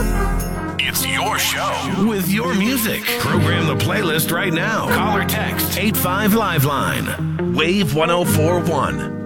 It's your show with your music. Program the playlist right now. Call or text 85 Liveline. Wave 1041.